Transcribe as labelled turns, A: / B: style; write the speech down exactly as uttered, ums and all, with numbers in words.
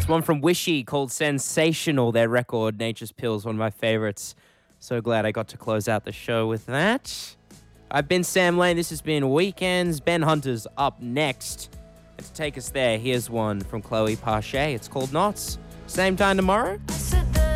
A: Nice. One from Wishy called Sensational, their record, Nature's Pills, one of my favorites. So glad I got to close out the show with that. I've been Sam Lane. This has been Weekends. Ben Hunter's up next. And to take us there, here's one from Chloe Parche. It's called Knots. Same time tomorrow.